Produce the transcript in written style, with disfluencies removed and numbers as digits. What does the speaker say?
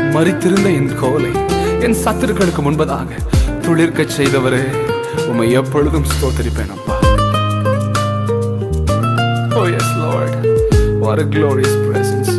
மரித்திருந்த என் கோலை என் சத்துருக்களுக்கு முன்பதாக துளிர்க்கச் செய்தவரே, உம்மை எப்பொழுதும் ஸ்தோத்திரிப்பேன் அப்பா. Oh yes Lord, what a glorious presence.